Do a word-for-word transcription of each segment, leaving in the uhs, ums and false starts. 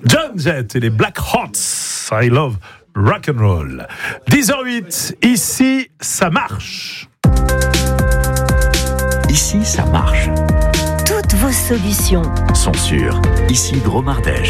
John Jett et les Black Hearts. I love rock and roll. dix heures huit, ici, ça marche. Ici, ça marche. Toutes vos solutions sont sûres. Ici, Gros Ardèche.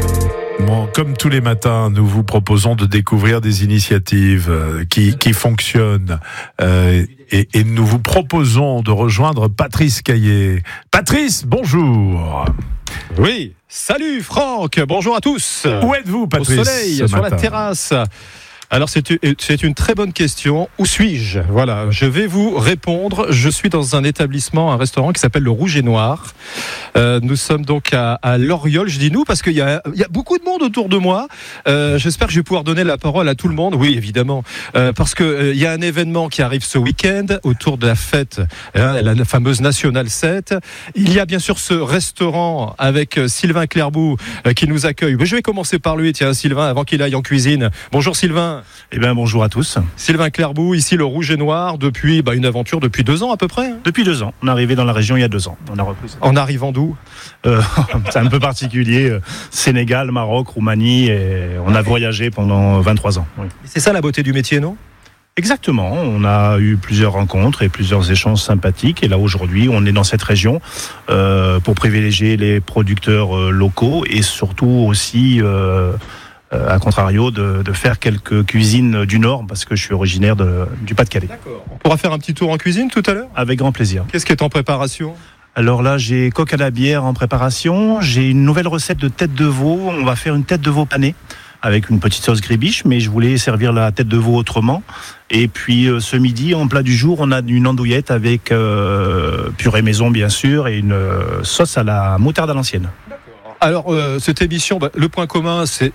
Bon, comme tous les matins, nous vous proposons de découvrir des initiatives euh, qui, qui fonctionnent euh, et, et nous vous proposons de rejoindre Patrice Caillé. Patrice, bonjour. Oui, salut Franck, bonjour à tous. Où êtes-vous, Patrice? Au soleil, sur matin. La terrasse. Alors c'est une, c'est une très bonne question. Où suis-je ? Voilà, je vais vous répondre. Je suis dans un établissement, un restaurant qui s'appelle le Rouge et Noir. Euh, nous sommes donc à, à Loriol. Je dis nous parce qu'il y a, il y a beaucoup de monde autour de moi. Euh, j'espère que je vais pouvoir donner la parole à tout le monde. Oui, évidemment, euh, parce que euh, il y a un événement qui arrive ce week-end autour de la fête, hein, la fameuse National sept. Il y a bien sûr ce restaurant avec euh, Sylvain Clairbout euh, qui nous accueille. Mais je vais commencer par lui, tiens, Sylvain, avant qu'il aille en cuisine. Bonjour Sylvain. Eh bien, bonjour à tous. Sylvain Clairbout, ici le Rouge et Noir, depuis bah, une aventure depuis deux ans à peu près. Depuis deux ans. On est arrivé dans la région il y a deux ans. On a repris. En arrivant d'où ? euh, C'est un peu particulier. Sénégal, Maroc, Roumanie. Et on a voyagé pendant vingt-trois ans. Oui. C'est ça la beauté du métier, non ? Exactement. On a eu plusieurs rencontres et plusieurs échanges sympathiques. Et là, aujourd'hui, on est dans cette région euh, pour privilégier les producteurs euh, locaux et surtout aussi... Euh, Euh, à contrario de, de faire quelques cuisines du Nord parce que je suis originaire de, du Pas-de-Calais. D'accord. On pourra faire un petit tour en cuisine tout à l'heure ? Avec grand plaisir. Qu'est-ce qui est en préparation ? Alors là, j'ai coq à la bière en préparation. J'ai une nouvelle recette de tête de veau. On va faire une tête de veau panée avec une petite sauce gribiche, mais je voulais servir la tête de veau autrement. Et puis euh, ce midi, en plat du jour, on a une andouillette avec euh, purée maison bien sûr et une euh, sauce à la moutarde à l'ancienne. D'accord. Alors euh, cette émission, bah, le point commun, c'est...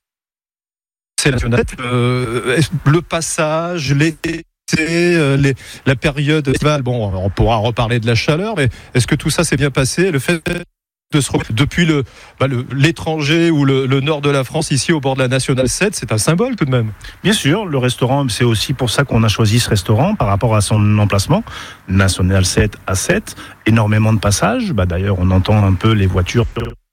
C'est la euh, le passage, l'été, euh, les, la période estivale. Bon, on pourra reparler de la chaleur, mais est-ce que tout ça s'est bien passé ? Le fait de se retrouver depuis le, bah le, l'étranger ou le, le nord de la France, ici au bord de la National sept, c'est un symbole tout de même. Bien sûr, le restaurant, c'est aussi pour ça qu'on a choisi ce restaurant par rapport à son emplacement. National sept à sept, énormément de passages. Bah, d'ailleurs, on entend un peu les voitures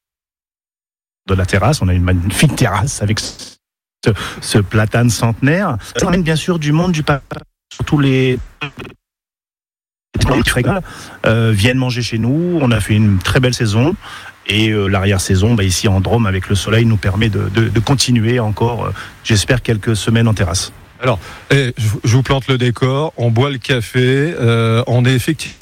de la terrasse. On a une magnifique terrasse avec... Ce, ce platane centenaire. Ça ramène bien sûr du monde, du papa, surtout les euh, viennent manger chez nous. On a fait une très belle saison et euh, l'arrière-saison, bah, ici en Drôme avec le soleil, nous permet de, de, de continuer encore, euh, j'espère, quelques semaines en terrasse. Alors, eh, je, je vous plante le décor, on boit le café, euh, on est effectivement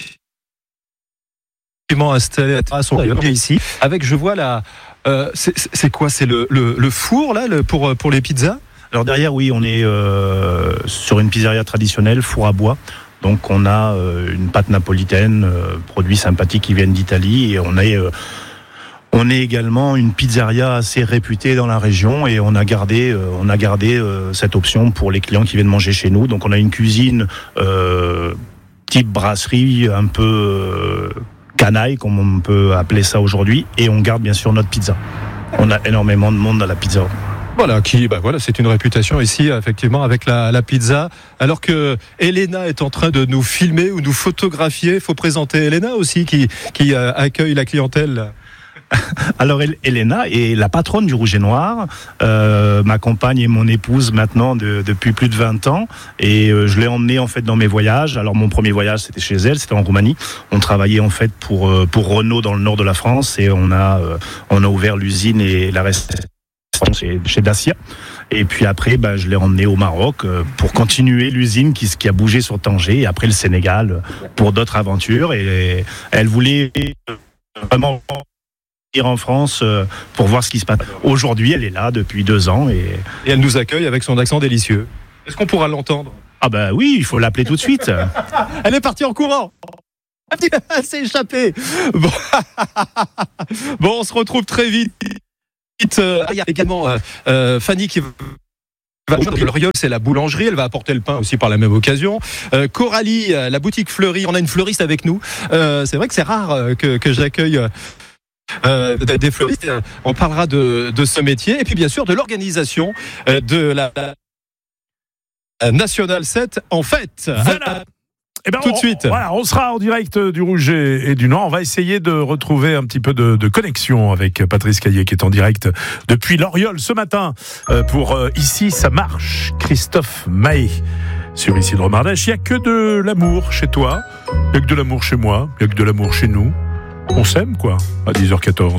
installé à terrasse, on est ici, avec, je vois la... Euh, c'est, c'est quoi ? C'est le, le, le four là le, pour, pour les pizzas ? Alors derrière, oui, on est euh, sur une pizzeria traditionnelle, four à bois. Donc on a euh, une pâte napolitaine, euh, produits sympathiques qui viennent d'Italie. Et on est, euh, on est également une pizzeria assez réputée dans la région. Et on a gardé, euh, on a gardé euh, cette option pour les clients qui viennent manger chez nous. Donc on a une cuisine euh, type brasserie, un peu... Euh, canaille, comme on peut appeler ça aujourd'hui, et on garde bien sûr notre pizza. On a énormément de monde à la pizza. Voilà, qui, bah voilà, c'est une réputation ici, effectivement, avec la, la pizza. Alors que Elena est en train de nous filmer ou nous photographier, il faut présenter Elena aussi, qui, qui euh, accueille la clientèle. Alors Elena est la patronne du Rouge et Noir, euh, ma compagne et mon épouse maintenant de, depuis plus de vingt ans, et euh, je l'ai emmenée en fait dans mes voyages. Alors mon premier voyage c'était chez elle, c'était en Roumanie. On travaillait en fait pour euh, pour Renault dans le nord de la France et on a euh, on a ouvert l'usine et la restauration chez, chez Dacia. Et puis après, bah, je l'ai emmenée au Maroc euh, pour continuer l'usine qui, qui a bougé sur Tanger, et après le Sénégal pour d'autres aventures. Et, et elle voulait vraiment en France euh, pour voir ce qui se passe. Aujourd'hui, elle est là depuis deux ans et... et elle nous accueille avec son accent délicieux. Est-ce qu'on pourra l'entendre ? Ah ben oui, il faut l'appeler tout de suite. Elle est partie en courant. Elle s'est échappée. Bon. Bon, on se retrouve très vite. Euh, il y a également euh, euh, Fanny qui va... Loriol, c'est la boulangerie, elle va apporter le pain aussi par la même occasion. Euh, Coralie, la boutique fleurie, on a une fleuriste avec nous. Euh, c'est vrai que c'est rare que, que j'accueille... Euh, des fleuristes. On parlera de, de ce métier et puis bien sûr de l'organisation de la, la National sept en fait. Voilà. eh ben, tout on, de suite. Voilà, on sera en direct du Rouget et du Nord. On va essayer de retrouver un petit peu de, de connexion avec Patrice Caillé, qui est en direct depuis l'Oriole ce matin euh, pour euh, Ici ça marche. Christophe Mahé sur Ici Drôme Ardèche. Il n'y a que de l'amour chez toi, il n'y a que de l'amour chez moi, il n'y a que de l'amour chez nous. On s'aime, quoi, à dix heures quatorze.